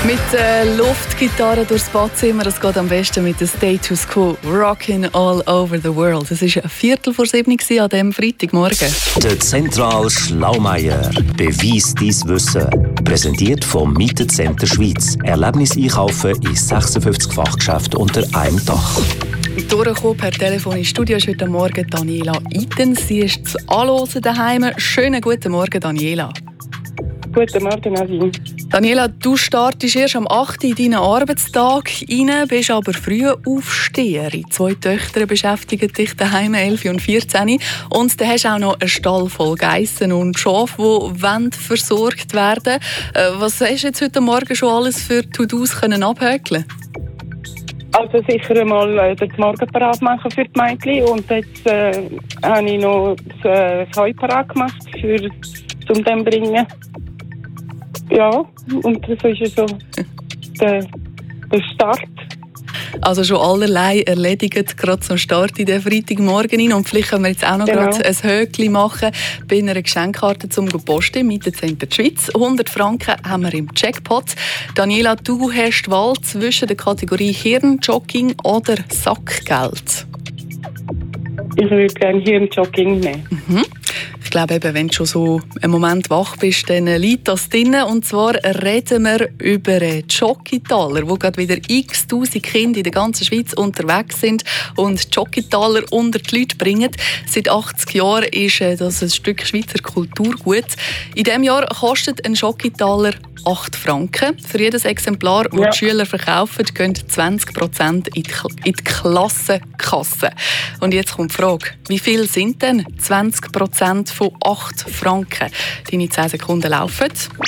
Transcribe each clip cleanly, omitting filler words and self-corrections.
Mit Luftgitarre durchs Badzimmer, das geht am besten mit dem Status Quo. Rockin' all over the world. Es war 6:45 an diesem Freitagmorgen. Der Zentral Schlaumeier. Beweis dein Wissen. Präsentiert vom Mietecenter Schweiz. Erlebnis einkaufen in 56 Fachgeschäften unter einem Dach. Durchgekommen per Telefon ins Studio ist heute Morgen Daniela Itens. Sie ist zu Anhören daheim. Schönen guten Morgen, Daniela. Guten Morgen, Nadine. Daniela, du startest erst am 8. in deinen Arbeitstag rein, bist aber früh Aufsteherin. 2 Töchter beschäftigen dich daheim, 11 und 14. Und dann hast du auch noch einen Stall voll Geissen und Schafe, die versorgt werden wollen. Was hast du jetzt heute Morgen schon alles für To-Dos abhäkeln? Also sicher einmal den Morgen parat machen für die Mädchen. Und jetzt habe ich noch das Heu parat gemacht, um den zu bringen. Ja, und das ist so der Start. Also schon allerlei erledigt, gerade zum Start in den Freitagmorgen rein. Und vielleicht können wir jetzt auch noch gerade ein Höckchen machen bei einer Geschenkkarte zum Posten im Mietecenter Schweiz. 100 Franken haben wir im Jackpot. Daniela, du hast die Wahl zwischen der Kategorie Hirnjogging oder Sackgeld. Ich würde gerne Hirnjogging nehmen. Ich glaube, eben, wenn du schon so einen Moment wach bist, dann liegt das drin. Und zwar reden wir über Jogitaler, wo gerade wieder x-tausend Kinder in der ganzen Schweiz unterwegs sind und Jogitaler unter die Leute bringen. Seit 80 Jahren ist das ein Stück Schweizer Kulturgut. In diesem Jahr kostet ein Jogitaler 8 Franken. Für jedes Exemplar, das die Schüler verkaufen, gehen 20% in die Klassenkasse. Und jetzt kommt die Frage, wie viel sind denn 20% von 8 Franken? Deine 10 Sekunden laufen.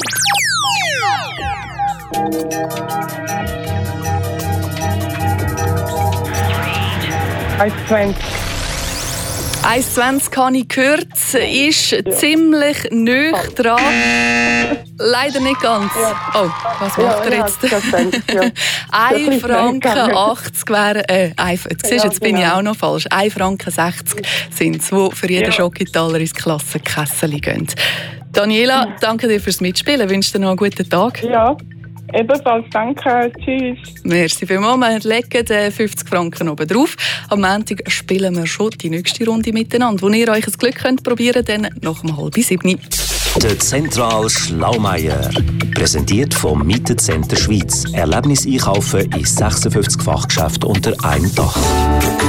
$1,20. 1,20 habe ich gehört, ist ziemlich nahe dran. Leider nicht ganz. Oh, was macht er jetzt? 1 Franken 80 wäre. Jetzt bin ich auch noch falsch. 1 Franken 60 sind es, die für jeden Jogitaler ins Klassenkessel gehen. Daniela, danke dir fürs Mitspielen. Ich wünsche dir noch einen guten Tag. Ja, ebenfalls danke. Tschüss. Merci vielmals. Wir legen 50 Franken oben drauf. Am Montag spielen wir schon die nächste Runde miteinander. Wo ihr euch das Glück könnt probieren, dann nach 6:30. Der Zentral Schlaumeier. Präsentiert vom Mietecenter Schweiz. Erlebnis einkaufen in 56 Fachgeschäften unter einem Dach.